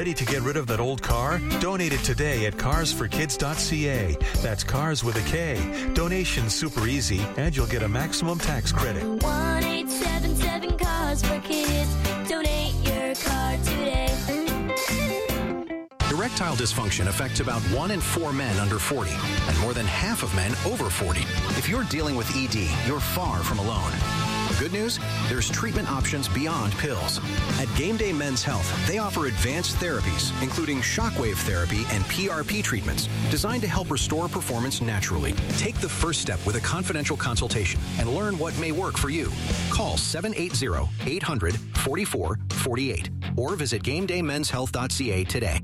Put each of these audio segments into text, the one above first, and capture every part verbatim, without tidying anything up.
Ready to get rid of that old car? Donate it today at cars for kids dot c a. That's cars with a K. Donation's super easy, and you'll get a maximum tax credit. one eight seven seven cars for kids. Donate your car today. Erectile dysfunction affects about one in four men under forty and more than half of men over forty. If you're dealing with E D, you're far from alone. The good news? There's treatment options beyond pills. At Game Day Men's Health, they offer advanced therapies, including shockwave therapy and P R P treatments, designed to help restore performance naturally. Take the first step with a confidential consultation and learn what may work for you. Call seven eight zero, eight hundred, forty-four forty-eight or visit game day men's health dot c a today.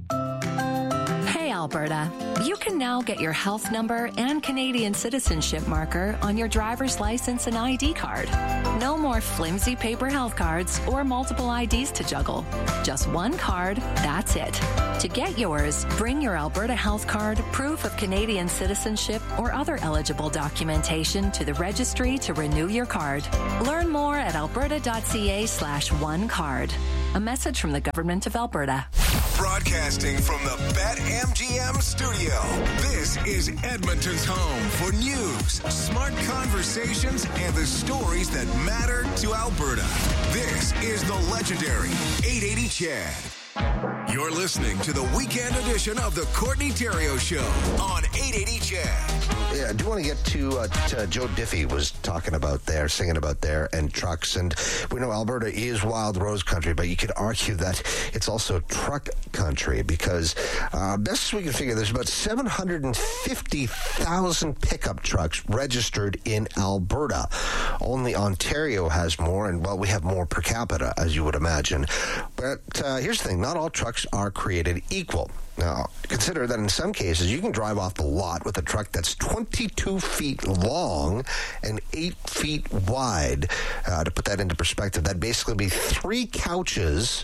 Hey, Alberta. You can now get your health number and Canadian citizenship marker on your driver's license and I D card. No more flimsy paper health cards or multiple I Ds to juggle. Just one card, that's it. To get yours, bring your Alberta health card, proof of Canadian citizenship, or other eligible documentation to the registry to renew your card. Learn more at alberta dot c a slash one card. A message from the Government of Alberta. Broadcasting from the BetMGM studio, this is Edmonton's home for news, smart conversations, and the stories that matter to Alberta. This is the legendary eight eighty C H E D. You're listening to the weekend edition of the Courtney Theriault Show on eight eighty C H E D. Yeah, I do want to get to, uh, to Joe Diffie was talking about there, singing about there, and trucks. And we know Alberta is wild rose country, but you could argue that it's also truck country because uh, best as we can figure, there's about seven hundred fifty thousand pickup trucks registered in Alberta. Only Ontario has more, and, well, we have more per capita, as you would imagine. But uh, here's the thing, not all trucks are created equal. Now, consider that in some cases, you can drive off the lot with a truck that's twenty-two feet long and eight feet wide. Uh, to put that into perspective, that'd basically be three couches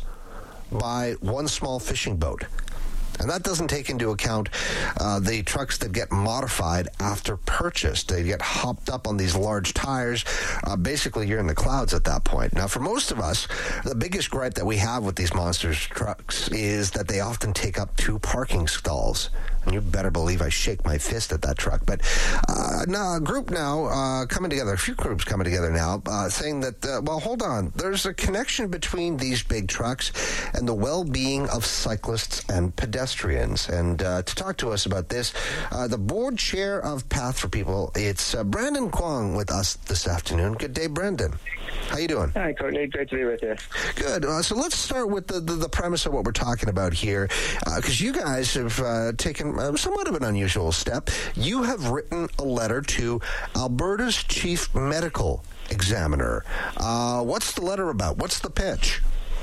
by one small fishing boat. And that doesn't take into account uh, the trucks that get modified after purchase. They get hopped up on these large tires. Uh, basically, you're in the clouds at that point. Now, for most of us, the biggest gripe that we have with these monster trucks is that they often take up two parking stalls. And you better believe I shake my fist at that truck. But uh, now, a group now uh, coming together, a few groups coming together now, uh, saying that, uh, well, hold on, there's a connection between these big trucks and the well-being of cyclists and pedestrians. And uh, to talk to us about this, uh, the board chair of Path for People, it's uh, Brandon Kwong with us this afternoon. Good day, Brandon. How you doing? Hi, Courtney. Great to be with you. Good. Uh, so let's start with the, the, the premise of what we're talking about here, because uh, you guys have uh, taken uh, somewhat of an unusual step. You have written a letter to Alberta's chief medical examiner. Uh, what's the letter about? What's the pitch?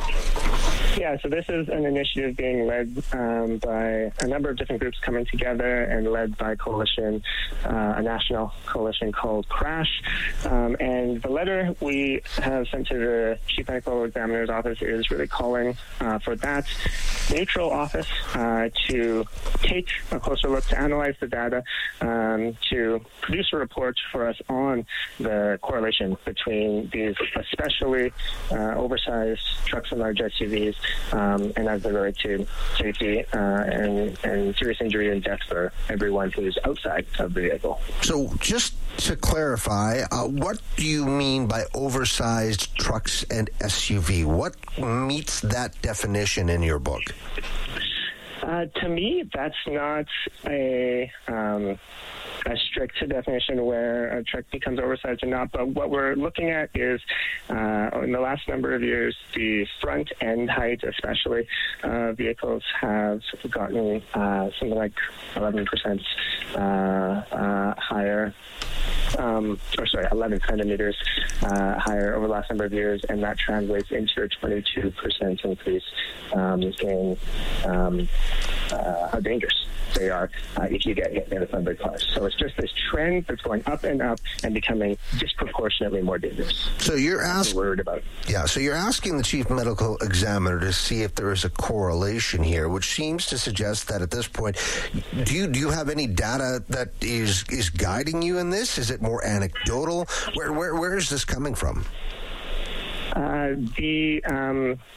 Yeah, so this is an initiative being led um, by a number of different groups coming together and led by a coalition, uh, a national coalition called CRASH. Um, and the letter we have sent to the Chief Medical Examiner's office is really calling uh, for that neutral office uh, to take a closer look, to analyze the data, um, to produce a report for us on the correlation between these especially uh, oversized trucks and large S U Vs Um, and as they relate to safety uh, and, and serious injury and death for everyone who's outside of the vehicle. So just to clarify, uh, what do you mean by oversized trucks and S U V? What meets that definition in your book? Uh, to me, that's not a... Um, a strict definition where a truck becomes oversized or not, but what we're looking at is uh, in the last number of years, the front end height, especially uh, vehicles have gotten uh, something like eleven percent uh, uh, higher. Um, or sorry, eleven centimeters uh, higher over the last number of years, and that translates into a twenty-two percent increase um, in um, uh, how dangerous they are uh, if you get hit in front of big cars. So it's just this trend that's going up and up and becoming disproportionately more dangerous. So you're asking, worried about. Yeah. So you're asking the chief medical examiner to see if there is a correlation here, which seems to suggest that at this point, do you do you have any data that is is guiding you in this? Is it more anecdotal? Where where where is this coming from? Uh, the um,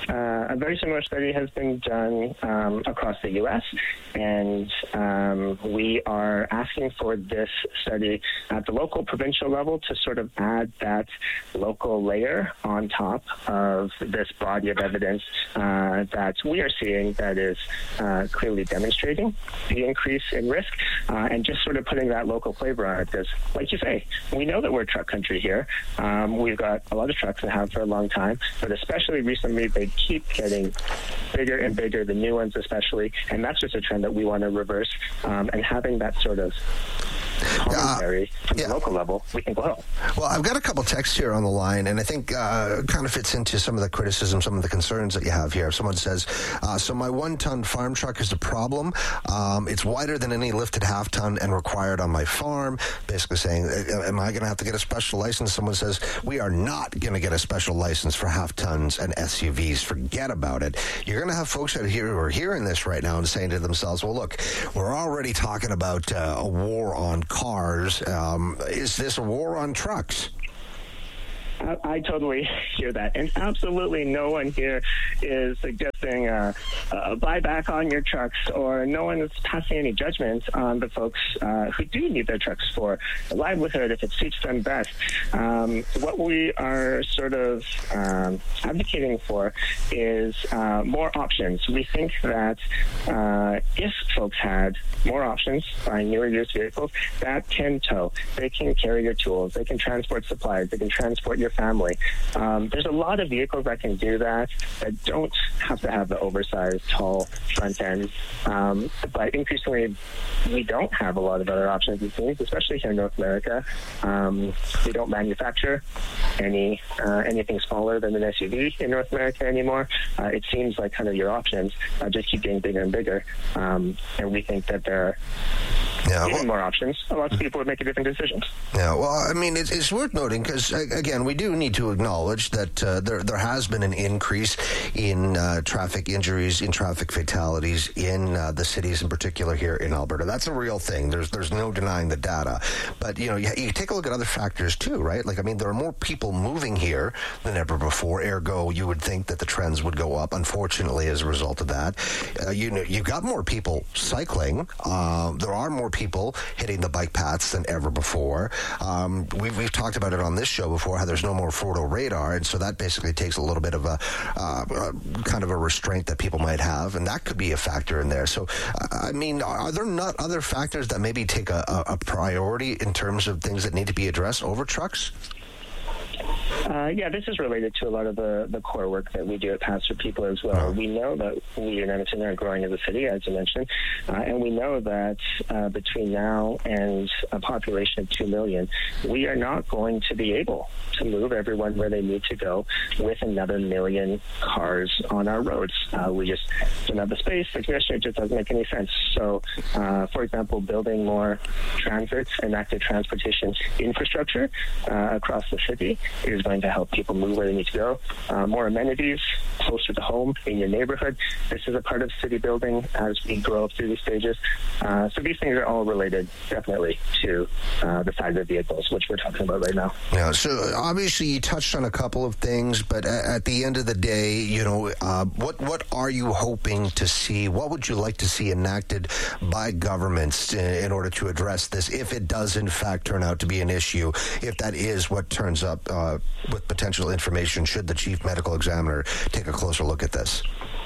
uh, a very similar study has been done um, across the U S, and um, we are asking for this study at the local provincial level to sort of add that local layer on top of this body of evidence uh, that we are seeing that is uh, clearly demonstrating the increase in risk, uh, and just sort of putting that local flavor on it. Because, like you say, we know that we're truck country here. Um, we've got a lot of trucks and have for a long time, but especially recently, they keep getting bigger and bigger, the new ones especially, and that's just a trend that we want to reverse, um, and having that sort of commentary uh, from yeah. the local level, we think will help. Well, I've got a couple texts here on the line, and I think uh, kind of fits into some of the criticism, some of the concerns that you have here. Someone says, uh, so my one-ton farm truck is the problem. Um, it's wider than any lifted half-ton and required on my farm. Basically saying, am I going to have to get a special license? Someone says, we are not going to get a special license for half-tons and S U Vs. Forget about it. You're going to have folks out here who are hearing this right now and saying to themselves, well, look, we're already talking about uh, a war on cars. Um, is this a war on trucks? I, I totally hear that. And absolutely no one here is suggesting a, a buyback on your trucks, or no one is passing any judgment on the folks uh, who do need their trucks for a livelihood if it suits them best. Um, what we are sort of um, advocating for is uh, more options. We think that uh, if folks had more options buying newer used vehicles that can tow, they can carry your tools, they can transport supplies, they can transport your family. Um, there's a lot of vehicles that can do that, that don't have to have the oversized, tall front end. Um, but increasingly, we don't have a lot of other options, it seems, especially here in North America. Um, we don't manufacture any uh, anything smaller than an S U V in North America anymore. Uh, it seems like kind of your options uh, just keep getting bigger and bigger. Um, and we think that there are Yeah, Even well, more options, lots of people would make a different decisions. Yeah, well, I mean, it's, it's worth noting because, again, we do need to acknowledge that uh, there there has been an increase in uh, traffic injuries, in traffic fatalities in uh, the cities, in particular here in Alberta. That's a real thing. There's there's no denying the data. But, you know, you, you take a look at other factors, too, right? Like, I mean, there are more people moving here than ever before. Ergo, you would think that the trends would go up, unfortunately, as a result of that. Uh, you know, you've got more people cycling. Uh, there are more people hitting the bike paths than ever before. Um, we've, we've talked about it on this show before, how there's no more photo radar, and so that basically takes a little bit of a uh, uh, kind of a restraint that people might have, and that could be a factor in there. So, uh, I mean, are there not other factors that maybe take a, a, a priority in terms of things that need to be addressed over trucks? Uh, yeah, this is related to a lot of the, the core work that we do at Paths for People as well. Oh. We know that we in Edmonton are growing as a city, as you mentioned, uh, and we know that uh, between now and a population of two million, we are not going to be able to move everyone where they need to go with another million cars on our roads. Uh, we just don't have the space. The congestion just doesn't make any sense. So, uh, for example, building more transit and active transportation infrastructure uh, across the city is going to help people move where they need to go. Uh, more amenities closer to home in your neighborhood. This is a part of city building as we grow up through these stages. Uh, so these things are all related, definitely, to uh, the size of vehicles, which we're talking about right now. Yeah. So obviously, you touched on a couple of things, but at the end of the day, you know, uh, what what are you hoping to see? What would you like to see enacted by governments in, in order to address this, if it does in fact turn out to be an issue? If that is what turns up uh, with potential information, should the chief medical examiner take a closer look at this?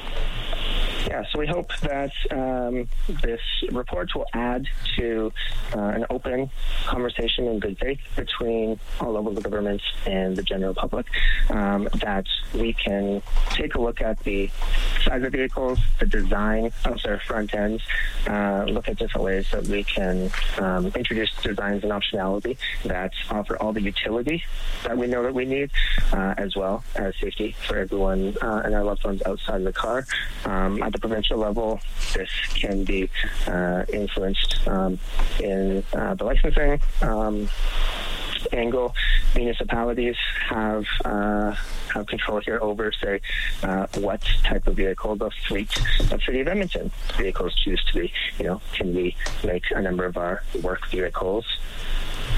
Yeah, so we hope that um, this report will add to uh, an open conversation in good faith between all levels of government and the general public, um, that we can take a look at the size of vehicles, the design of their front ends, uh, look at different ways that we can um, introduce designs and optionality that offer all the utility that we know that we need, uh, as well as safety for everyone uh, and our loved ones outside of the car. Um, At the provincial level, this can be uh, influenced um, in uh, the licensing um, angle. Municipalities have uh, have control here over, say, uh, what type of vehicle the fleet of City of Edmonton vehicles choose to be. You know, can we make a number of our work vehicles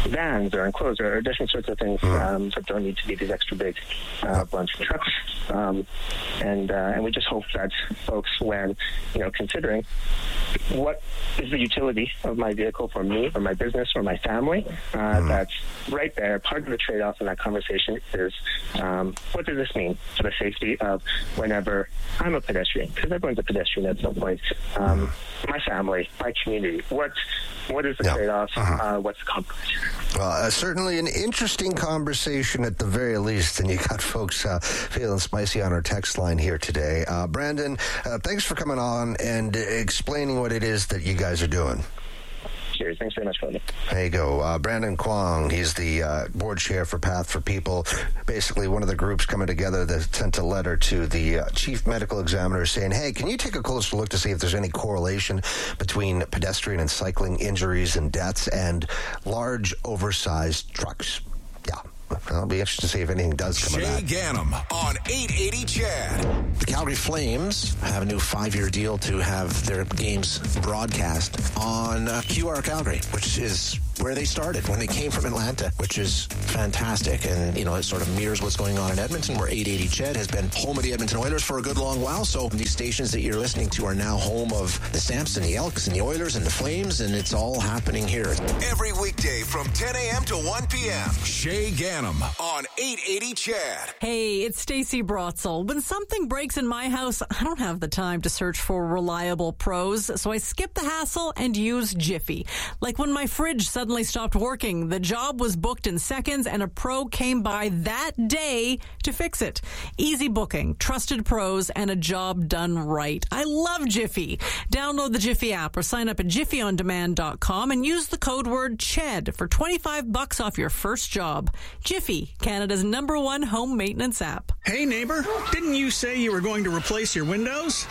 vans or enclosed or different sorts of things um, that don't need to be these extra big uh, bunch of trucks. Um, and uh, and we just hope that folks, when you know considering what is the utility of my vehicle for me or my business or my family, uh, mm. that's right there. Part of the trade-off in that conversation is um, what does this mean for the safety of whenever I'm a pedestrian? Because everyone's a pedestrian at some point. Um, my family, my community. What what is the yeah. trade-off? Uh-huh. Uh, what's the compromise? Well, uh, certainly an interesting conversation at the very least, and you got folks uh, feeling spicy on our text line here today. Uh, Brandon, uh, thanks for coming on and explaining what it is that you guys are doing. Cheers. Thanks very much, Philip. There you go. Uh, Brandon Kwong, he's the uh, board chair for Path for People. Basically, one of the groups coming together that sent a letter to the uh, chief medical examiner saying, hey, can you take a closer look to see if there's any correlation between pedestrian and cycling injuries and deaths and large, oversized trucks? Yeah. I'll be interested to see if anything does come Jay of that. Ganem on eight eighty C H A D. The Calgary Flames have a new five-year deal to have their games broadcast on uh, Q R Calgary, which is where they started when they came from Atlanta, which is fantastic. And, you know, it sort of mirrors what's going on in Edmonton, where eight eighty C H E D has been home of the Edmonton Oilers for a good long while. So these stations that you're listening to are now home of the Stamps and the Elks and the Oilers and the Flames, and it's all happening here. Every weekday from ten a.m. to one p.m. Jay Ganem on eight eighty C H A D. Hey, it's Stacey Brotzel. When something breaks in my house, I don't have the time to search for reliable pros, so I skip the hassle and use Jiffy. Like when my fridge suddenly stopped working, the job was booked in seconds and a pro came by that day to fix it. Easy booking, trusted pros, and a job done right. I love Jiffy. Download the Jiffy app or sign up at jiffy on demand dot com and use the code word C H E D for twenty-five bucks off your first job. Jiffy, Canada's number one home maintenance app. Hey, neighbor, didn't you say you were going to replace your windows?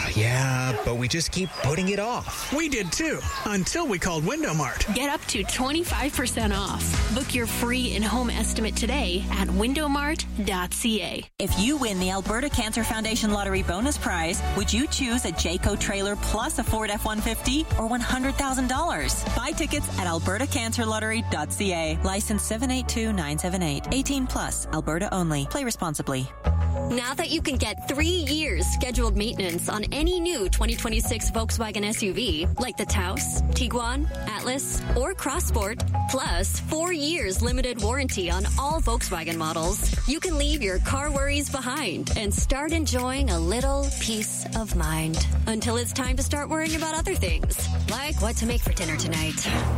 Yeah, but we just keep putting it off. We did too, until we called Window Mart. Get up to twenty-five percent off. Book your free in-home estimate today at window mart dot c a. If you win the Alberta Cancer Foundation Lottery bonus prize, would you choose a Jayco trailer plus a Ford F one fifty or one hundred thousand dollars? Buy tickets at alberta cancer lottery dot c a. License seven eight two nine seven eight. eighteen plus. Alberta only. Play responsibly. Now that you can get three years scheduled maintenance on any new twenty twenty-six Volkswagen S U V, like the Taos, Tiguan, Atlas, or Crossport, plus four years limited warranty on all Volkswagen models, you can leave your car worries behind and start enjoying a little peace of mind until it's time to start worrying about other things, like what to make for dinner tonight.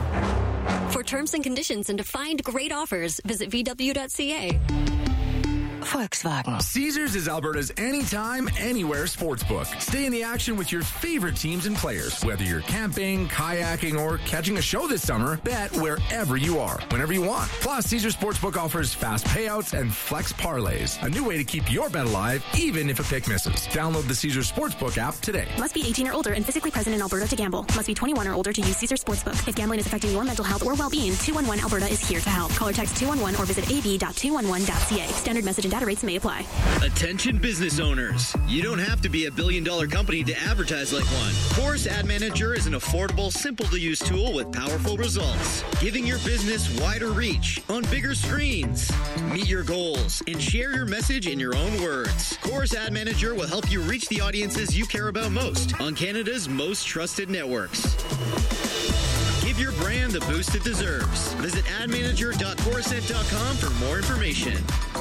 For terms and conditions and to find great offers, visit v w dot c a. Volkswagen. Caesars is Alberta's anytime, anywhere sportsbook. Stay in the action with your favorite teams and players. Whether you're camping, kayaking, or catching a show this summer, bet wherever you are, whenever you want. Plus, Caesars Sportsbook offers fast payouts and flex parlays. A new way to keep your bet alive, even if a pick misses. Download the Caesars Sportsbook app today. Must be eighteen or older and physically present in Alberta to gamble. Must be twenty-one or older to use Caesars Sportsbook. If gambling is affecting your mental health or well-being, two one one Alberta is here to help. Call or text two one one or visit a b dot two one one dot c a. Standard message and data rates may apply. Attention business owners. You don't have to be a billion dollar company to advertise like one. Chorus Ad Manager is an affordable, simple to use tool with powerful results, giving your business wider reach on bigger screens. Meet your goals and share your message in your own words. Chorus Ad Manager will help you reach the audiences you care about most on Canada's most trusted networks. Give your brand the boost it deserves. Visit ad manager dot corusent dot com for more information.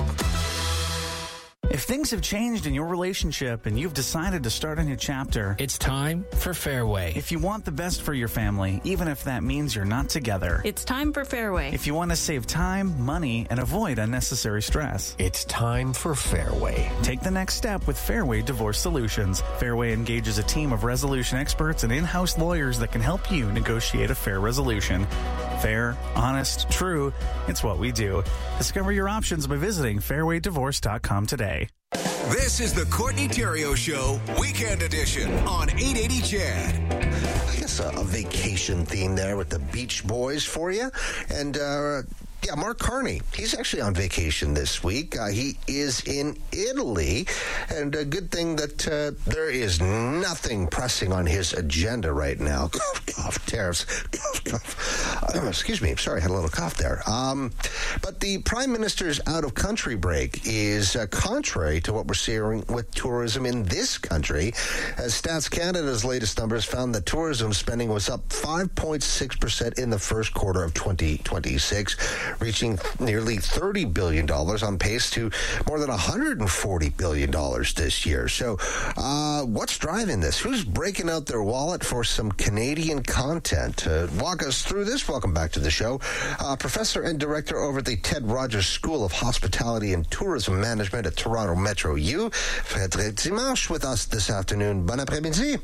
If things have changed in your relationship and you've decided to start a new chapter, it's time for Fairway. If you want the best for your family, even if that means you're not together, it's time for Fairway. If you want to save time, money, and avoid unnecessary stress, it's time for Fairway. Take the next step with Fairway Divorce Solutions. Fairway engages a team of resolution experts and in-house lawyers that can help you negotiate a fair resolution. Fair, honest, true, it's what we do. Discover your options by visiting fairway divorce dot com today. This is the Courtney Theriault Show, Weekend Edition on eight eighty C H A D. I guess a, a vacation theme there with the Beach Boys for you. And uh, yeah, Mark Carney. He's actually on vacation this week. Uh, he is in Italy, and a good thing that uh, there is nothing pressing on his agenda right now. Cough, cough, tariffs. Cough, cough. Uh, excuse me. Sorry, I had a little cough there. Um, but the Prime Minister's out-of-country break is uh, contrary to what we're seeing with tourism in this country, as Stats Canada's latest numbers found that tourism spending was up five point six percent in the first quarter of twenty twenty-six, reaching nearly thirty billion dollars, on pace to more than one hundred forty billion dollars this year. So uh, what's driving this? Who's breaking out their wallet for some Canadian content? Uh, walk us through this. Welcome back to the show. Uh, professor and director over at the Ted Rogers School of Hospitality and Tourism Management at Toronto Metro U, Frédéric Dimanche, with us this afternoon. Bon après-midi.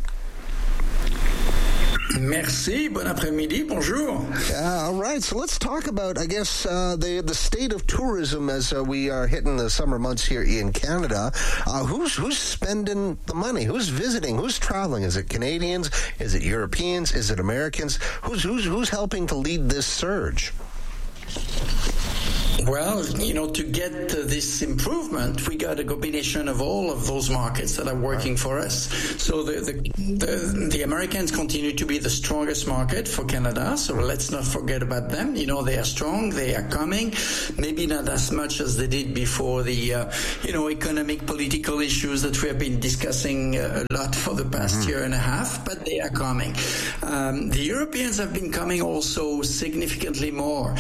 Merci. Bon après-midi. Bonjour. Uh, all right. So let's talk about, I guess, uh, the the state of tourism as uh, we are hitting the summer months here in Canada. Uh, who's who's spending the money? Who's visiting? Who's traveling? Is it Canadians? Is it Europeans? Is it Americans? Who's who's who's helping to lead this surge? Well, you know, to get uh, this improvement, we got a combination of all of those markets that are working for us. So the, the the the Americans continue to be the strongest market for Canada, so let's not forget about them. You know, they are strong, they are coming, maybe not as much as they did before the, uh, you know, economic, political issues that we have been discussing a lot for the past mm-hmm. year and a half, but they are coming. Um, the Europeans have been coming also significantly more,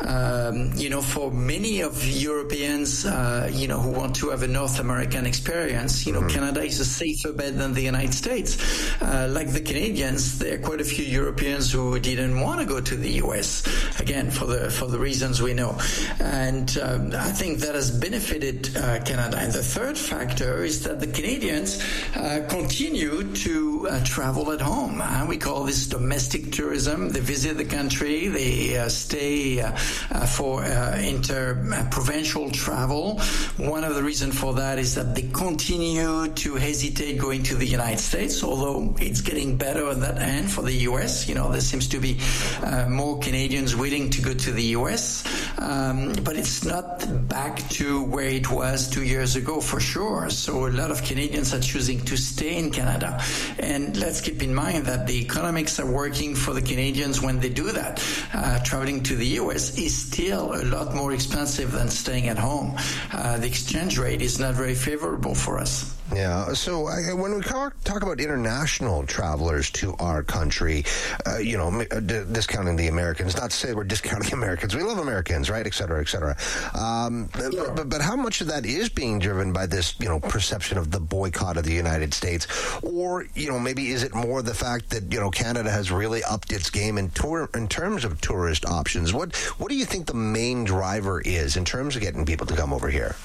um, you know, for many of Europeans, uh, you know, who want to have a North American experience. You know, mm-hmm. Canada is a safer bet than the United States. Uh, like the Canadians, there are quite a few Europeans who didn't want to go to the U S, again, for the for the reasons we know. And um, I think that has benefited uh, Canada. And the third factor is that the Canadians uh, continue to uh, travel at home. Uh, we call this domestic tourism. They visit the country, they uh, stay uh, uh, for uh, inter-provincial travel. One of the reasons for that is that they continue to hesitate going to the United States, although it's getting better on that end for the U S. You know, there seems to be uh, more Canadians willing to go to the U S, um, but it's not back to where it was two years ago for sure. So a lot of Canadians are choosing to stay in Canada. And let's keep in mind that the economics are working for the Canadians when they do that. Uh, traveling to the U S is still a lot more expensive than staying at home. Uh, the exchange rate is not very favorable for us. Yeah. So uh, when we talk, talk about international travelers to our country, uh, you know, d- discounting the Americans, not to say we're discounting Americans. We love Americans, right? Et cetera, et cetera. Um, yeah. but, but how much of that is being driven by this, you know, perception of the boycott of the United States? Or, you know, maybe is it more the fact that, you know, Canada has really upped its game in, tour, in terms of tourist options? What, what do you think the main driver is in terms of getting people to come over here?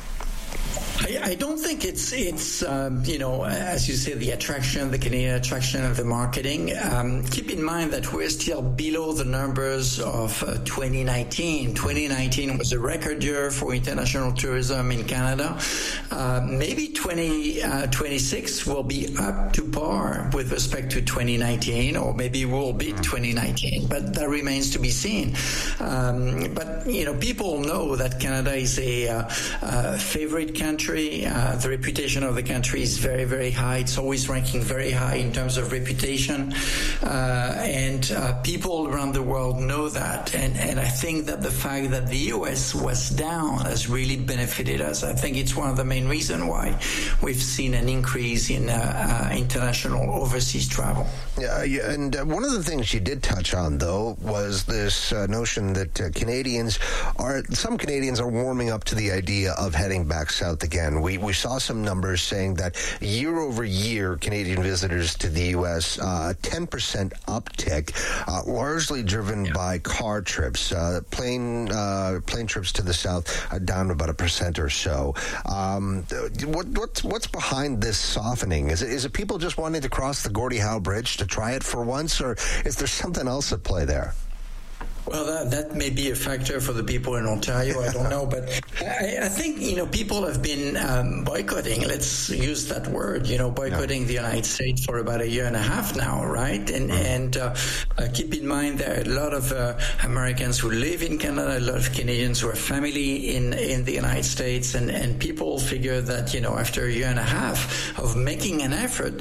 I, I don't think it's, it's um, you know, as you say, the attraction, the Canadian attraction of the marketing. Um, keep in mind that we're still below the numbers of uh, twenty nineteen. twenty nineteen was a record year for international tourism in Canada. Uh, maybe twenty twenty-six will be up to par with respect to twenty nineteen, or maybe we'll beat twenty nineteen, but that remains to be seen. Um, but, you know, people know that Canada is a uh, uh, favorite country. Uh, the reputation of the country is very, very high. It's always ranking very high in terms of reputation. Uh, and uh, people around the world know that. And, and I think that the fact that the U S was down has really benefited us. I think it's one of the main reasons why we've seen an increase in uh, uh, international overseas travel. Yeah, yeah and uh, one of the things you did touch on, though, was this uh, notion that uh, Canadians are, some Canadians are warming up to the idea of heading back south again. We we saw some numbers saying that year over year, Canadian visitors to the U S, uh, ten percent uptick, uh, largely driven yeah. by car trips. Uh, plane uh, plane trips to the south are down about a percent or so. Um, what what's what's behind this softening? Is it is it people just wanting to cross the Gordie Howe Bridge to try it for once, or is there something else at play there? Well, that, that may be a factor for the people in Ontario. I don't know. But I, I think, you know, people have been um, boycotting, let's use that word, you know, boycotting yeah. the United States for about a year and a half now, right? And, and uh, uh, keep in mind there are a lot of uh, Americans who live in Canada, a lot of Canadians who have family in, in the United States, and, and people figure that, you know, after a year and a half of making an effort,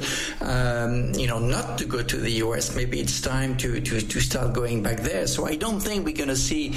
um, you know, not to go to the U S, maybe it's time to, to, to start going back there. So I don't think we're going to see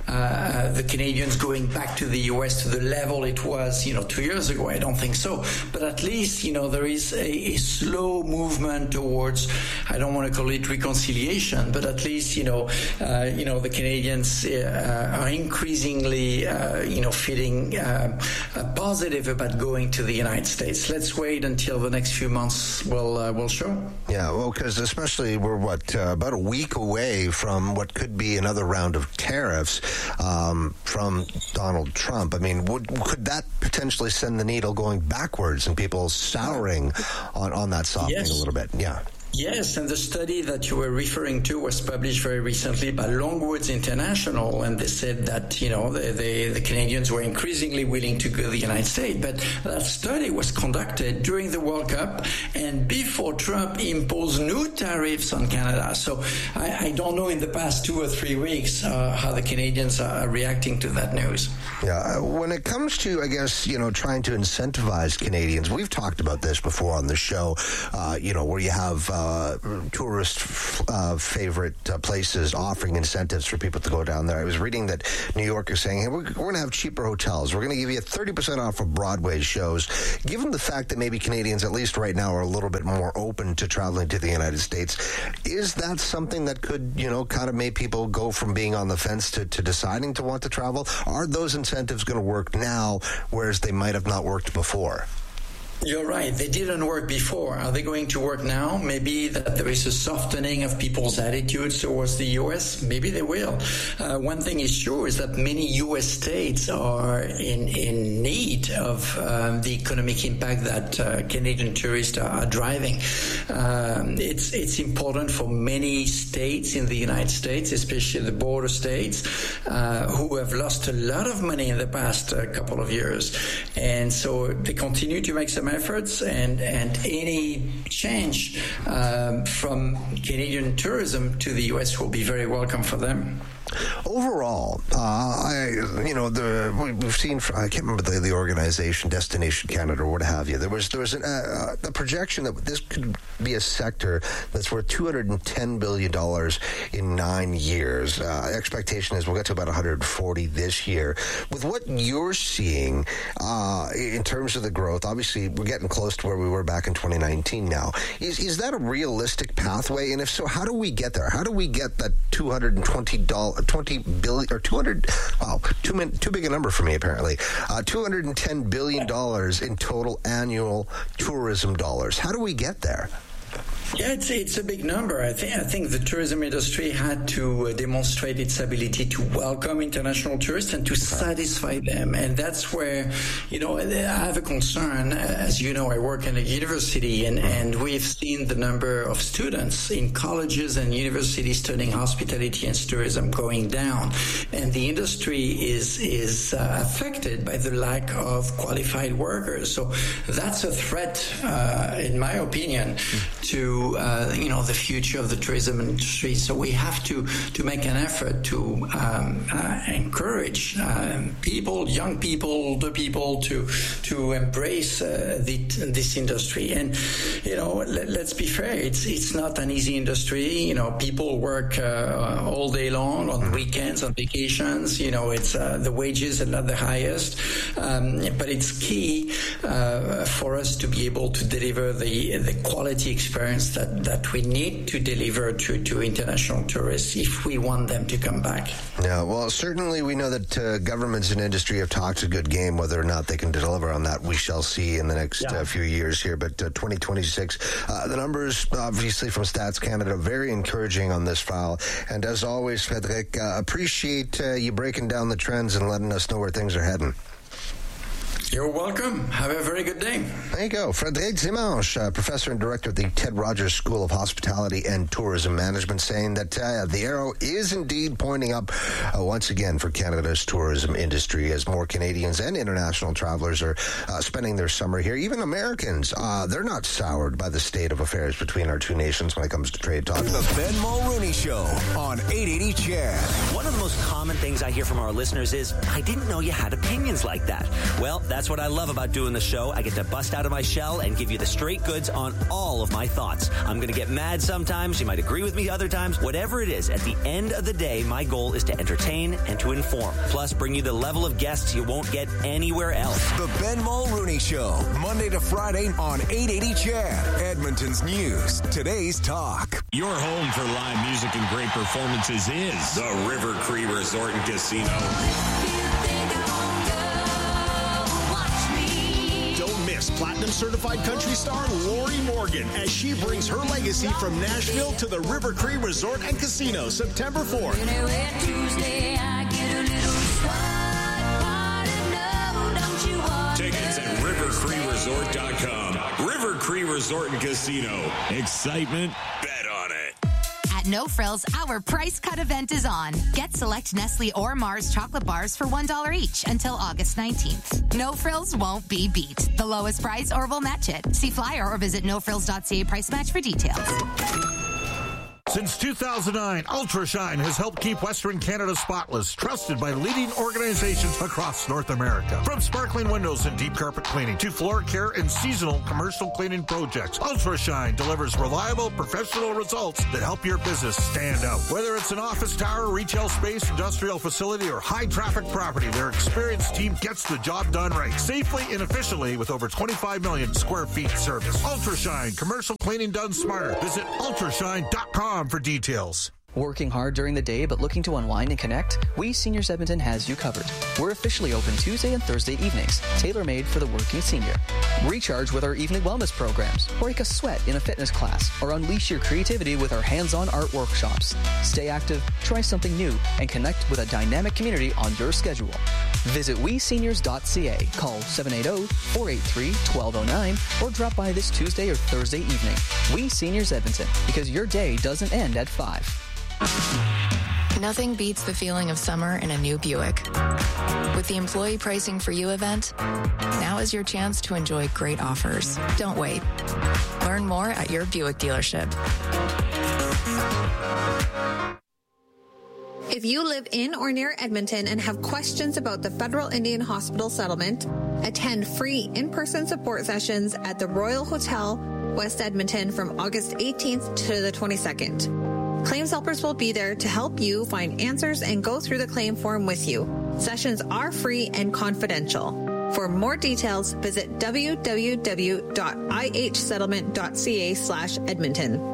uh, the Canadians going back to the U S to the level it was, you know, two years ago. I don't think so. But at least, you know, there is a, a slow movement towards, I don't want to call it reconciliation, but at least, you know, uh, you know, the Canadians uh, are increasingly, uh, you know, feeling uh, uh, positive about going to the United States. Let's wait until the next few months will uh, will show. Yeah, well, because especially we're, what, uh, about a week away from what could be another round of tariffs um, from Donald Trump. I mean, would, could that potentially send the needle going backwards and people souring on, on that softening yes. a little bit? Yeah. Yes, and the study that you were referring to was published very recently by Longwoods International, and they said that, you know, the, the, the Canadians were increasingly willing to go to the United States. But that study was conducted during the World Cup and before Trump imposed new tariffs on Canada. So I, I don't know in the past two or three weeks uh, how the Canadians are reacting to that news. Yeah, when it comes to, I guess, you know, trying to incentivize Canadians, we've talked about this before on the show, uh, you know, where you have uh, Uh, tourist uh, favorite uh, places offering incentives for people to go down there. I was reading that New York is saying, hey, we're, we're going to have cheaper hotels. We're going to give you thirty percent off of Broadway shows. Given the fact that maybe Canadians, at least right now, are a little bit more open to traveling to the United States, is that something that could, you know, kind of make people go from being on the fence to, to deciding to want to travel? Are those incentives going to work now, whereas they might have not worked before? You're right. They didn't work before. Are they going to work now? Maybe that there is a softening of people's attitudes towards the U S. Maybe they will. Uh, one thing is sure is that many U S states are in, in need of um, the economic impact that uh, Canadian tourists are, are driving. Um, it's, it's important for many states in the United States, especially the border states, uh, who have lost a lot of money in the past uh, couple of years. And so they continue to make some efforts, and, and any change um, from Canadian tourism to the U S will be very welcome for them. Overall, uh, I, you know, the, we've seen, I can't remember the, the organization, Destination Canada or what have you. There was there was an, uh, a projection that this could be a sector that's worth two hundred ten billion dollars in nine years. Uh, expectation is we'll get to about one hundred forty this year. With what you're seeing uh, in terms of the growth, obviously we're getting close to where we were back in twenty nineteen now. Is, is that a realistic pathway? And if so, how do we get there? How do we get that two hundred twenty dollars? twenty billion or two hundred, wow, too, min, too big a number for me apparently, uh, two hundred ten billion dollars in total annual tourism dollars. How do we get there? Yeah, it's it's a big number. I think I think the tourism industry had to uh, demonstrate its ability to welcome international tourists and to satisfy them, and that's where, you know, I have a concern. As you know, I work in a university, and, and we've seen the number of students in colleges and universities studying hospitality and tourism going down, and the industry is is uh, affected by the lack of qualified workers. So that's a threat, uh, in my opinion, to Uh, you know, the future of the tourism industry. So we have to, to make an effort to um, uh, encourage um, people, young people, older people to to embrace uh, the, this industry. And, you know, let, let's be fair, it's it's not an easy industry. You know, people work uh, all day long on weekends, on vacations. You know, it's uh, the wages are not the highest. Um, but it's key uh, for us to be able to deliver the, the quality experience that, that we need to deliver to, to international tourists if we want them to come back. Yeah, well, certainly we know that uh, governments and industry have talked a good game. Whether or not they can deliver on that, we shall see in the next yeah. uh, few years here. But uh, twenty twenty-six, uh, the numbers, obviously, from Stats Canada, very encouraging on this file. And as always, Frédéric, uh, appreciate uh, you breaking down the trends and letting us know where things are heading. You're welcome. Have a very good day. There you go. Frédéric Dimanche, uh, professor and director of the Ted Rogers School of Hospitality and Tourism Management, saying that uh, the arrow is indeed pointing up uh, once again for Canada's tourism industry as more Canadians and international travelers are uh, spending their summer here. Even Americans, uh, they're not soured by the state of affairs between our two nations when it comes to trade talk. The Ben Mulrooney Show on eight eighty C H E D. One of the most common things I hear from our listeners is, I didn't know you had opinions like that. Well, that's what I love about doing the show. I get to bust out of my shell and give you the straight goods on all of my thoughts. I'm going to get mad sometimes. You might agree with me other times. Whatever it is, at the end of the day, my goal is to entertain and to inform. Plus, bring you the level of guests you won't get anywhere else. The Ben Mulrooney Show, Monday to Friday on eight eighty C H E D. Edmonton's news, today's talk. Your home for live music and great performances is the River Cree Resort and Casino. Don't miss Platinum Certified Country star Lori Morgan as she brings her legacy from Nashville to the River Cree Resort and Casino September fourth. Tickets at river cree resort dot com. River Cree Resort and Casino. Excitement, bet on it. At No Frills, our price cut event is on. Get select Nestle or Mars chocolate bars for one dollar each until August nineteenth. No Frills won't be beat. The lowest price or we'll match it. See flyer or visit no frills dot c a price match for details. Since two thousand nine, UltraShine has helped keep Western Canada spotless, trusted by leading organizations across North America. From sparkling windows and deep carpet cleaning to floor care and seasonal commercial cleaning projects, UltraShine delivers reliable, professional results that help your business stand out. Whether it's an office tower, retail space, industrial facility, or high-traffic property, their experienced team gets the job done right, safely and efficiently with over twenty-five million square feet service. UltraShine, commercial cleaning done smarter. Visit ultra shine dot com for details. Working hard during the day but looking to unwind and connect? We Seniors Edmonton has you covered. We're officially open Tuesday and Thursday evenings, tailor-made for the working senior. Recharge with our evening wellness programs, break a sweat in a fitness class, or unleash your creativity with our hands-on art workshops. Stay active, try something new, and connect with a dynamic community on your schedule. Visit we seniors dot c a, call seven eight zero, four eight three, one two zero nine, or drop by this Tuesday or Thursday evening. We Seniors Edmonton, because your day doesn't end at five. Nothing beats the feeling of summer in a new Buick. With the Employee Pricing for You event, now is your chance to enjoy great offers. Don't wait. Learn more at your Buick dealership. If you live in or near Edmonton and have questions about the Federal Indian Hospital settlement, attend free in-person support sessions at the Royal Hotel, West Edmonton from August eighteenth to the twenty-second. Claims helpers will be there to help you find answers and go through the claim form with you. Sessions are free and confidential. For more details, visit w w w dot i h settlement dot c a slash Edmonton.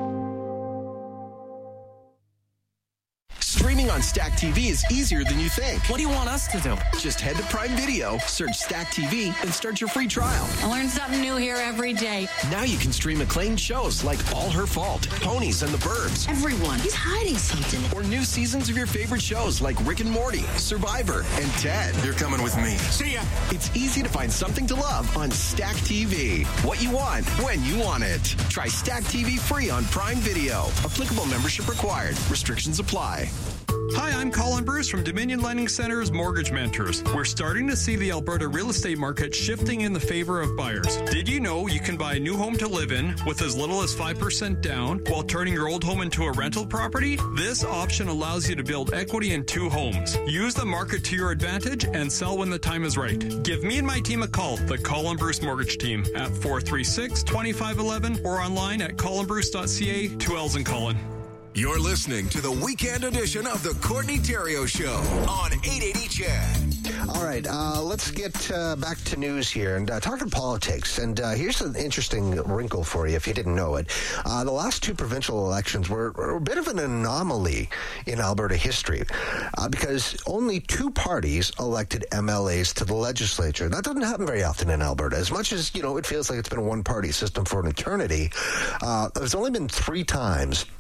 Streaming on Stack T V is easier than you think. What do you want us to do? Just head to Prime Video, search Stack T V, and start your free trial. I learn something new here every day. Now you can stream acclaimed shows like All Her Fault, Ponies and the Burbs. Everyone is hiding something. Or new seasons of your favorite shows like Rick and Morty, Survivor, and Ted. You're coming with me. See ya. It's easy to find something to love on Stack T V. What you want, when you want it. Try Stack T V free on Prime Video. Applicable membership required. Restrictions apply. Hi, I'm Colin Bruce from Dominion Lending Center's Mortgage Mentors. We're starting to see the Alberta real estate market shifting in the favor of buyers. Did you know you can buy a new home to live in with as little as five percent down while turning your old home into a rental property? This option allows you to build equity in two homes. Use the market to your advantage and sell when the time is right. Give me and my team a call, the Colin Bruce Mortgage Team, at four three six, two five one one or online at colin bruce dot c a, two L's in Colin. You're listening to the weekend edition of the Courtney Theriault Show on eight eighty C H E D. All right, uh, let's get uh, back to news here and uh, talking politics. And uh, here's an interesting wrinkle for you if you didn't know it. Uh, the last two provincial elections were, were a bit of an anomaly in Alberta history uh, because only two parties elected M L As to the legislature. That doesn't happen very often in Alberta. As much as, you know, it feels like it's been a one-party system for an eternity, uh, there's only been three times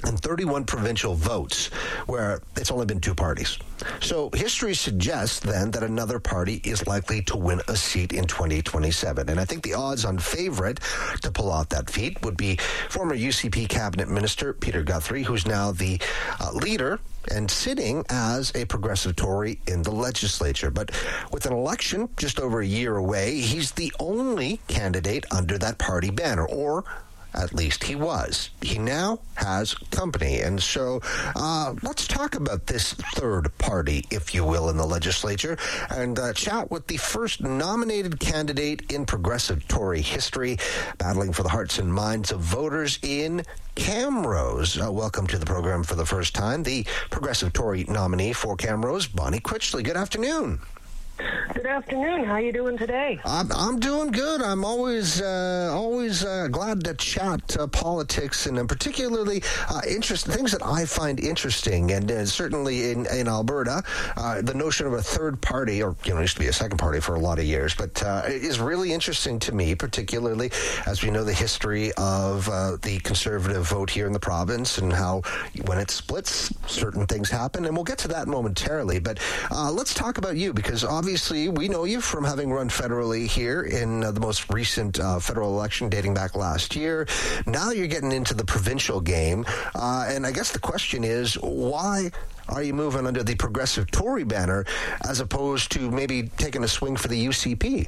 and thirty-one provincial votes where it's only been two parties. So history suggests then that another party is likely to win a seat in twenty twenty-seven. And I think the odds on favorite to pull out that feat would be former U C P cabinet minister Peter Guthrie, who's now the uh, leader and sitting as a progressive Tory in the legislature. But with an election just over a year away, he's the only candidate under that party banner, or at least he was. He now has company. And so uh, let's talk about this third party, if you will, in the legislature, and uh, chat with the first nominated candidate in progressive Tory history, battling for the hearts and minds of voters in Camrose. Uh, welcome to the program for the first time, the progressive Tory nominee for Camrose, Bonnie Critchley. Good afternoon. Good afternoon. How you doing today? I'm, I'm doing good. I'm always uh, always uh, glad to chat uh, politics, and uh, particularly uh, interest things that I find interesting. And uh, certainly in, in Alberta, uh, the notion of a third party, or you know, used to be a second party for a lot of years, but uh, is really interesting to me, particularly as we know the history of uh, the Conservative vote here in the province and how when it splits, certain things happen. And we'll get to that momentarily. But uh, let's talk about you, because obviously Obviously, we know you from having run federally here in uh, the most recent uh, federal election dating back last year. Now you're getting into the provincial game. Uh, and I guess the question is, why are you moving under the progressive Tory banner as opposed to maybe taking a swing for the U C P?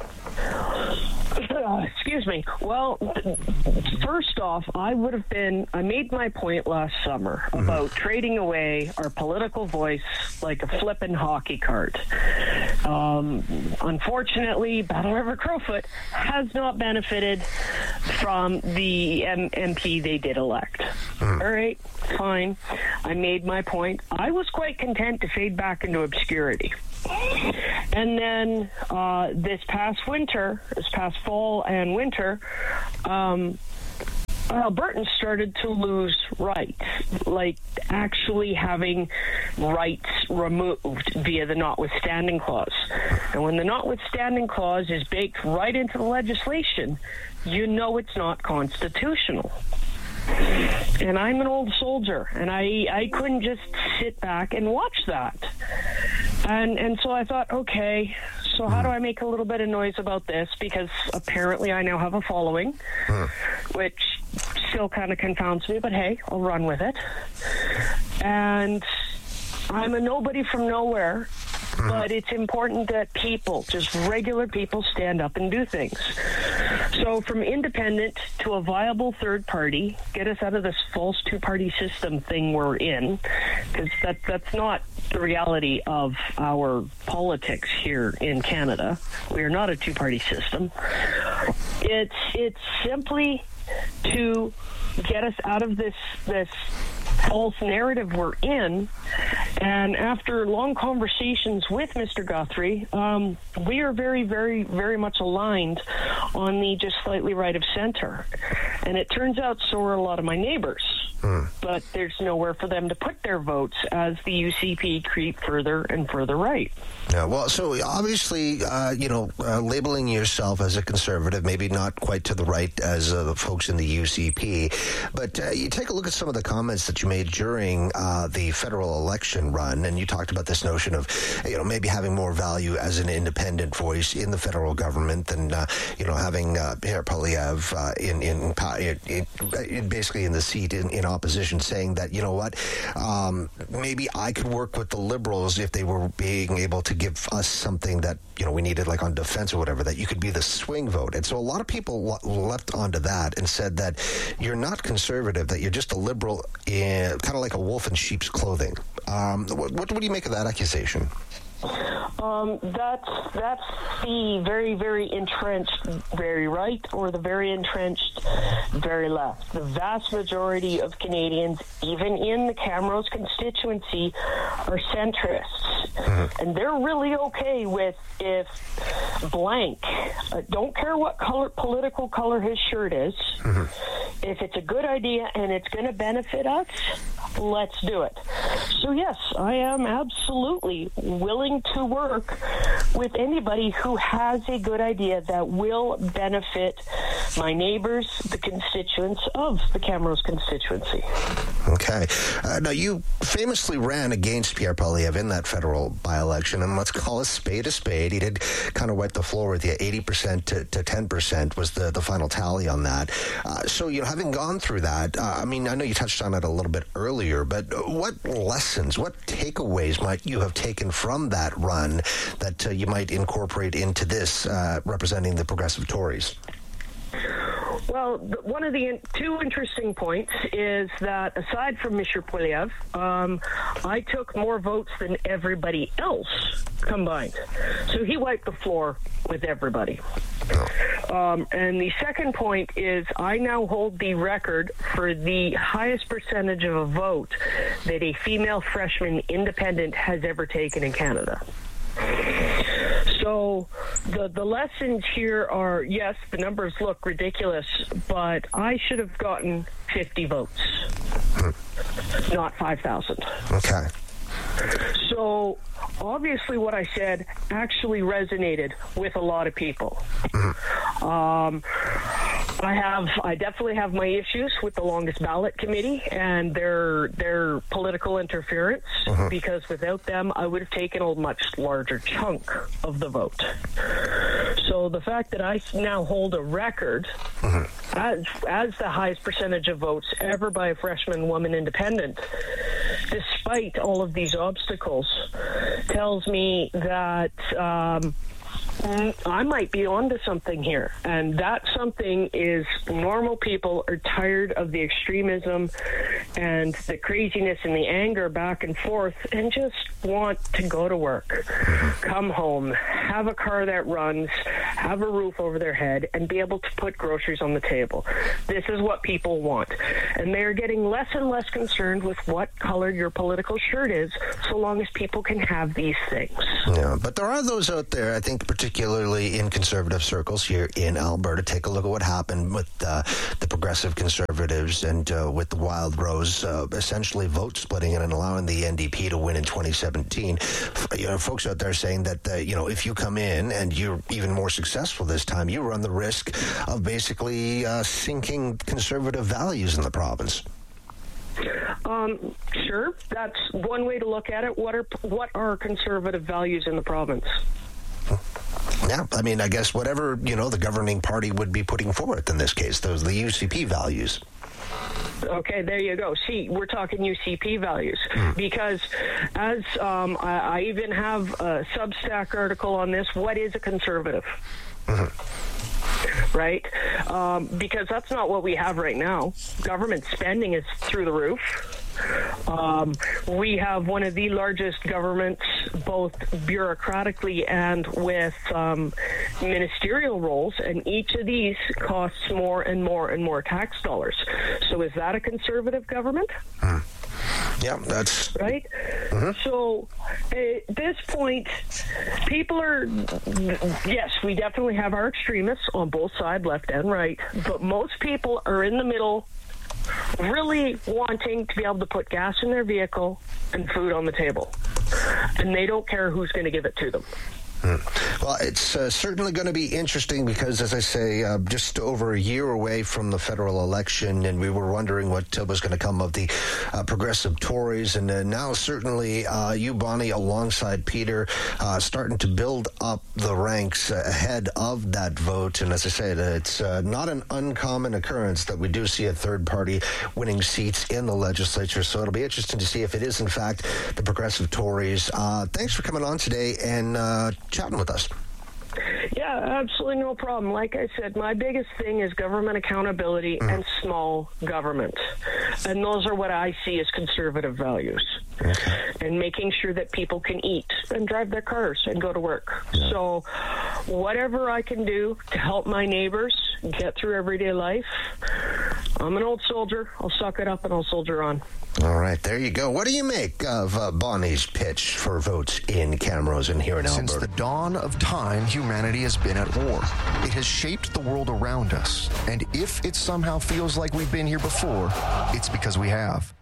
Uh, excuse me. Well, first off, I would have been, I made my point last summer mm-hmm. about trading away our political voice like a flippin' hockey card. Um, unfortunately, Battle River Crowfoot has not benefited from the M- MP they did elect. Mm-hmm. All right, fine. I made my point. I was quite content to fade back into obscurity. And then uh, this past winter, this past fall and winter, um, Albertans started to lose rights, like actually having rights removed via the notwithstanding clause. And when the notwithstanding clause is baked right into the legislation, you know it's not constitutional. And I'm an old soldier, and I, I couldn't just sit back and watch that. And and so I thought, okay, so how do I make a little bit of noise about this? Because apparently I now have a following, huh. which still kind of confounds me, but hey, I'll run with it. And I'm a nobody from nowhere, but it's important that people, just regular people, stand up and do things. So from independent to a viable third party, get us out of this false two-party system thing we're in, because that, that's not the reality of our politics here in Canada. We are not a two-party system. It's it's simply to get us out of this this false narrative we're in. And after long conversations with Mister Guthrie, um, we are very, very, very much aligned on the just slightly right of center. And it turns out so are a lot of my neighbors. Hmm. But there's nowhere for them to put their votes as the U C P creep further and further right. Yeah, well, so obviously, uh, you know, uh, labeling yourself as a conservative, maybe not quite to the right as uh, the folks in the U C P, but uh, you take a look at some of the comments that you made during uh, the federal election run, and you talked about this notion of, you know, maybe having more value as an independent voice in the federal government than, uh, you know, having uh, Pierre Poilievre uh, in, in, in, in basically in the seat in, in opposition, saying that, you know what, um, maybe I could work with the Liberals if they were being able to give us something that, you know, we needed, like on defense or whatever, that you could be the swing vote. And so a lot of people leapt onto that and said that you're not conservative, that you're just a liberal, in, kind of like a wolf in sheep's clothing. Um, what, what, what do you make of that accusation? Um, that's that's the very, very entrenched very right or the very entrenched very left. The vast majority of Canadians, even in the Camrose constituency, are centrists. Mm-hmm. And they're really okay with if blank, uh, don't care what color, political color his shirt is, mm-hmm. if it's a good idea and it's going to benefit us, let's do it. So, yes, I am absolutely willing to work with anybody who has a good idea that will benefit my neighbors, the constituents of the Camrose constituency. Okay. Uh, now, you famously ran against Pierre Poilievre in that federal by-election, and let's call a spade a spade. He did kind of wipe the floor with you. eighty percent to, to ten percent was the, the final tally on that. Uh, so, you know, having gone through that, uh, I mean, I know you touched on it a little bit earlier, but what lessons, what takeaways might you have taken from that run that uh, you might incorporate into this, uh, representing the Progressive Tories? Well, one of the in- two interesting points is that aside from Mister Poilievre, um, I took more votes than everybody else combined. So he wiped the floor with everybody. Um, and the second point is I now hold the record for the highest percentage of a vote that a female freshman independent has ever taken in Canada. So the the lessons here are, yes, the numbers look ridiculous, but I should have gotten fifty votes, not five thousand. Okay. So obviously what I said actually resonated with a lot of people. Mm-hmm. Um, I have, I definitely have my issues with the longest ballot committee and their their political interference, mm-hmm. because without them, I would have taken a much larger chunk of the vote. So the fact that I now hold a record mm-hmm. as as the highest percentage of votes ever by a freshman woman independent, despite all of these obstacles, tells me that um, I might be onto something here. And that something is normal people are tired of the extremism and the craziness and the anger back and forth and just want to go to work, come home, have a car that runs, have a roof over their head, and be able to put groceries on the table. This is what people want. And they're getting less and less concerned with what color your political shirt is, so long as people can have these things. Yeah, but there are those out there, I think, particularly in conservative circles here in Alberta. Take a look at what happened with uh, the Progressive Conservatives and uh, with the Wild Rose uh, essentially vote splitting it and allowing the N D P to win in twenty seventeen. You know, folks out there saying that, uh, you know, if you come in and you're even more successful this time, you run the risk of basically uh, sinking conservative values in the province. Um, sure, that's one way to look at it. What are what are conservative values in the province? Yeah, I mean, I guess whatever, you know, the governing party would be putting forward in this case, those the U C P values. Okay, there you go. See, we're talking U C P values mm. because as um, I, I even have a Substack article on this, what is a conservative? Mm-hmm. Right? Um, because that's not what we have right now. Government spending is through the roof. Um, we have one of the largest governments, both bureaucratically and with um, ministerial roles, and each of these costs more and more and more tax dollars. So is that a conservative government? Mm. Yeah, that's... Right? Mm-hmm. So at this point, people are... Yes, we definitely have our extremists on both sides, left and right, but most people are in the middle, really wanting to be able to put gas in their vehicle and food on the table. And they don't care who's going to give it to them. Mm. Well, it's uh, certainly going to be interesting because, as I say, uh, just over a year away from the federal election, and we were wondering what uh, was going to come of the uh, Progressive Tories, and uh, now certainly uh, you, Bonnie, alongside Peter, uh, starting to build up the ranks uh, ahead of that vote. And as I said, uh, it's uh, not an uncommon occurrence that we do see a third party winning seats in the legislature, so it'll be interesting to see if it is, in fact, the Progressive Tories. Uh, thanks for coming on today and uh, chatting with us. Yeah, absolutely no problem. Like I said, my biggest thing is government accountability mm. and small government. And those are what I see as conservative values. Okay. And making sure that people can eat and drive their cars and go to work. Yeah. So whatever I can do to help my neighbors get through everyday life, I'm an old soldier. I'll suck it up and I'll soldier on. All right, there you go. What do you make of uh, Bonnie's pitch for votes in Camrose and here in Alberta? Since the dawn of time, humanity has been at war. It has shaped the world around us. And if it somehow feels like we've been here before, it's because we have.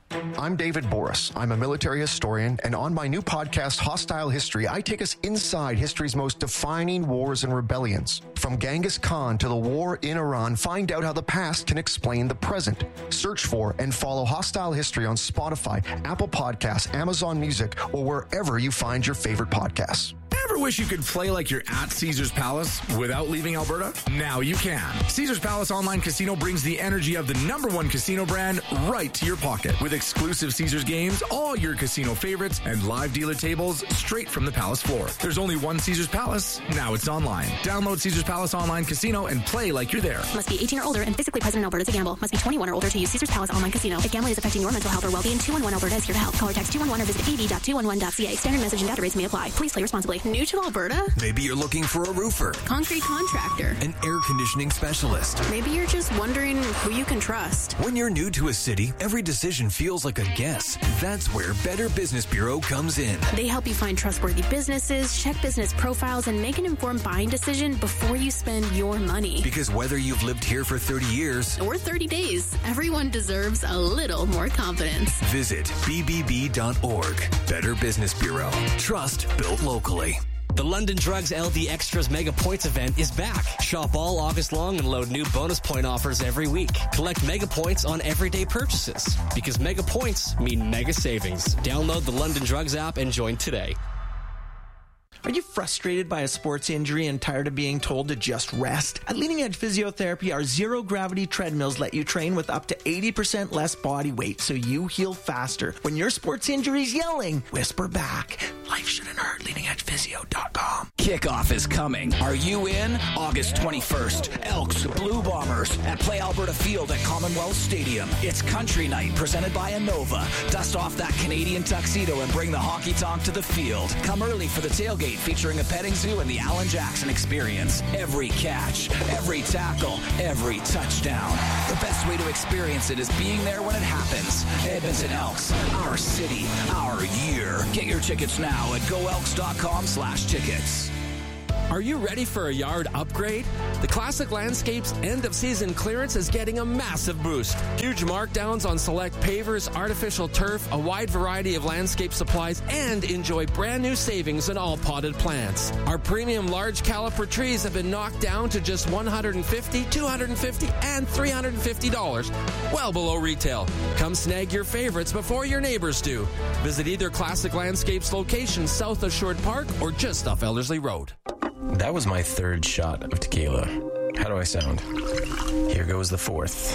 I'm David Boris. I'm a military historian, and on my new podcast, Hostile History, I take us inside history's most defining wars and rebellions. From Genghis Khan to the war in Iran, find out how the past can explain the present. Search for and follow Hostile History on Spotify, Apple Podcasts, Amazon Music, or wherever you find your favorite podcasts. Ever wish you could play like you're at Caesars Palace without leaving Alberta? Now you can. Caesars Palace Online Casino brings the energy of the number one casino brand right to your pocket. With exclusive Caesars games, all your casino favorites, and live dealer tables straight from the Palace floor. There's only one Caesars Palace. Now it's online. Download Caesars Palace Online Casino and play like you're there. Must be eighteen or older and physically present in Alberta to gamble. Must be twenty-one or older to use Caesars Palace Online Casino. If gambling is affecting your mental health or well-being, two one one Alberta is here to help. Call or text two one one or visit a v dot two one one dot c a. Standard message and data rates may apply. Please play responsibly. New to Alberta? Maybe you're looking for a roofer, Concrete contractor, an air conditioning specialist. Maybe you're just wondering who you can trust. When you're new to a city, every decision feels like a guess. That's where Better Business Bureau comes in. They help you find trustworthy businesses, check business profiles, and make an informed buying decision before you spend your money. Because whether you've lived here for thirty years or thirty days, everyone deserves a little more confidence. Visit b b b dot org. Better Business Bureau. Trust built locally. The London Drugs L D Extras Mega Points event is back. Shop all August long and load new bonus point offers every week. Collect Mega Points on everyday purchases. Because Mega Points mean mega savings. Download the London Drugs app and join today. Are you frustrated by a sports injury and tired of being told to just rest? At Leading Edge Physiotherapy, our zero-gravity treadmills let you train with up to eighty percent less body weight so you heal faster. When your sports injury's yelling, whisper back. Life shouldn't hurt. leading edge physio dot com. Kickoff is coming. Are you in? August twenty-first. Elks, Blue Bombers at Play Alberta Field at Commonwealth Stadium. It's Country Night presented by Innova. Dust off that Canadian tuxedo and bring the honky tonk to the field. Come early for the tailgate featuring a petting zoo and the Alan Jackson experience. Every catch, every tackle, every touchdown. The best way to experience it is being there when it happens. Edmonton Elks, our city, our year. Get your tickets now at go elks dot com slash tickets. Are you ready for a yard upgrade? The Classic Landscapes end-of-season clearance is getting a massive boost. Huge markdowns on select pavers, artificial turf, a wide variety of landscape supplies, and enjoy brand new savings on all potted plants. Our premium large caliper trees have been knocked down to just one hundred fifty dollars, two hundred fifty dollars, and three hundred fifty dollars, well below retail. Come snag your favorites before your neighbors do. Visit either Classic Landscapes location south of Short Park or just off Ellerslie Road. That was my third shot of tequila. How do I sound? Here goes the fourth.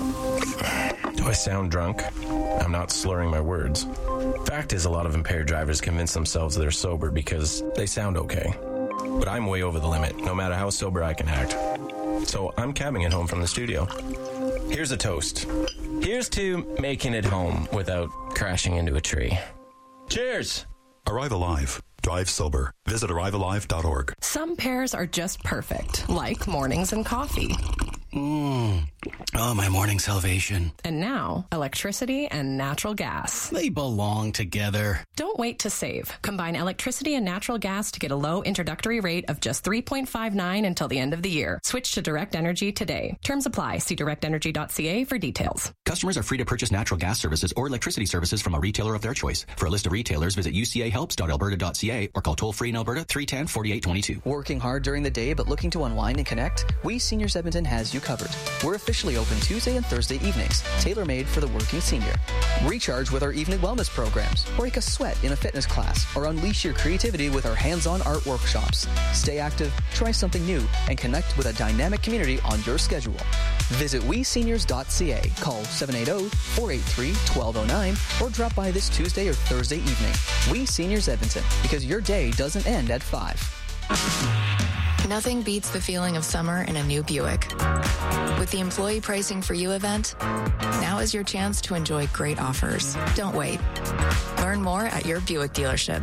Do I sound drunk? I'm not slurring my words. Fact is, a lot of impaired drivers convince themselves they're sober because they sound okay. But I'm way over the limit, no matter how sober I can act. So I'm cabbing it home from the studio. Here's a toast. Here's to making it home without crashing into a tree. Cheers! Arrive Alive. Drive sober. Visit arrive alive dot org. Some pairs are just perfect, like mornings and coffee. Mmm. Oh, my morning salvation. And now, electricity and natural gas. They belong together. Don't wait to save. Combine electricity and natural gas to get a low introductory rate of just three point five nine until the end of the year. Switch to Direct Energy today. Terms apply. See direct energy dot c a for details. Customers are free to purchase natural gas services or electricity services from a retailer of their choice. For a list of retailers, visit u c a helps dot alberta dot c a or call toll-free in Alberta three one zero, four eight two two. Working hard during the day but looking to unwind and connect? We Seniors Edmonton has you covered. We're officially open Tuesday and Thursday evenings, tailor-made for the working senior. Recharge with our evening wellness programs, break a sweat in a fitness class, or unleash your creativity with our hands-on art workshops. Stay active, try something new, and connect with a dynamic community on your schedule. Visit we seniors dot c a, call seven eight zero, four eight three, one two zero nine, or drop by this Tuesday or Thursday evening. We Seniors Edmonton, because your day doesn't end at five. Nothing beats the feeling of summer in a new Buick. With the Employee Pricing for You event, now is your chance to enjoy great offers. Don't wait. Learn more at your Buick dealership.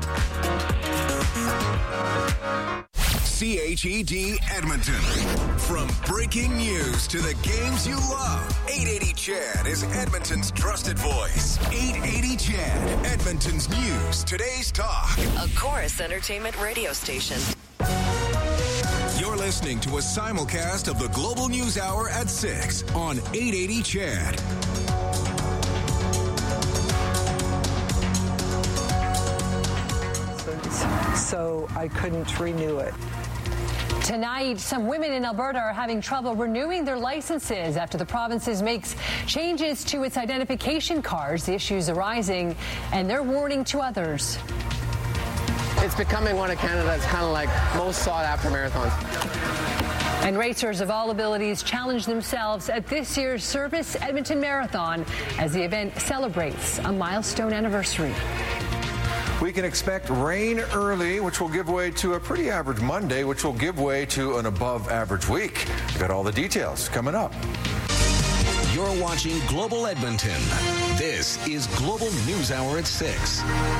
C H E D Edmonton. From breaking news to the games you love, eight eighty C H E D is Edmonton's trusted voice. eight eighty C H E D, Edmonton's news, today's talk. A Chorus Entertainment radio station. You're listening to a simulcast of the Global News Hour at six on eight eighty C H E D. so I couldn't renew it. Tonight, some women in Alberta are having trouble renewing their licenses after the province makes changes to its identification cards. The issues arising, and they're warning to others. It's becoming one of Canada's kind of like most sought-after marathons. And racers of all abilities challenge themselves at this year's Service Edmonton Marathon as the event celebrates a milestone anniversary. We can expect rain early, which will give way to a pretty average Monday, which will give way to an above average week. We've got all the details coming up. You're watching Global Edmonton. This is Global News Hour at six.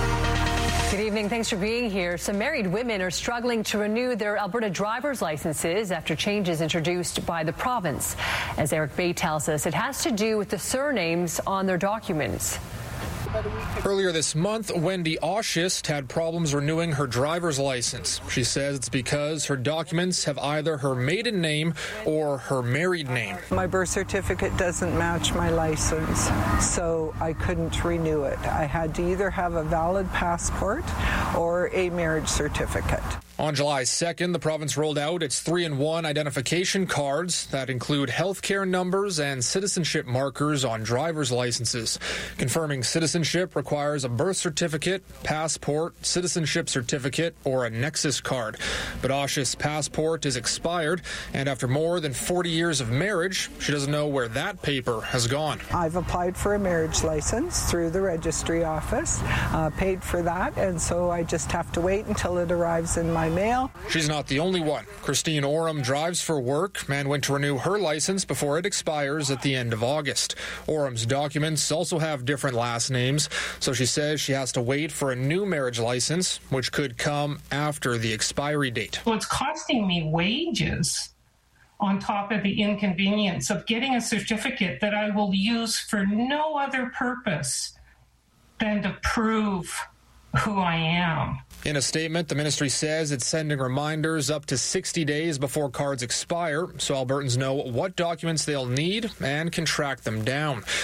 Good evening. Thanks for being here. Some married women are struggling to renew their Alberta driver's licenses after changes introduced by the province. As Eric Bay tells us, it has to do with the surnames on their documents. Earlier this month, Wendy Oshist had problems renewing her driver's license. She says it's because her documents have either her maiden name or her married name. My birth certificate doesn't match my license, so I couldn't renew it. I had to either have a valid passport or a marriage certificate. On July second, the province rolled out its three in one identification cards that include healthcare numbers and citizenship markers on driver's licenses. Confirming citizenship requires a birth certificate, passport, citizenship certificate, or a Nexus card. But Osh's passport is expired, and after more than forty years of marriage, she doesn't know where that paper has gone. I've applied for a marriage license through the registry office, uh, paid for that, and so I just have to wait until it arrives in my mail. She's not the only one. Christine Oram drives for work and went to renew her license before it expires at the end of August. Oram's documents also have different last names, so she says she has to wait for a new marriage license, which could come after the expiry date. So it's costing me wages on top of the inconvenience of getting a certificate that I will use for no other purpose than to prove who I am. In a statement, the ministry says it's sending reminders up to sixty days before cards expire, so Albertans know what documents they'll need and can track them down.